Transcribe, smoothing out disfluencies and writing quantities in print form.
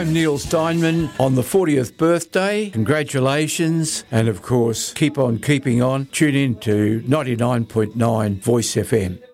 I'm Neil Steinman on the 40th birthday. Congratulations. And of course, keep on keeping on. Tune in to 99.9 Voice FM.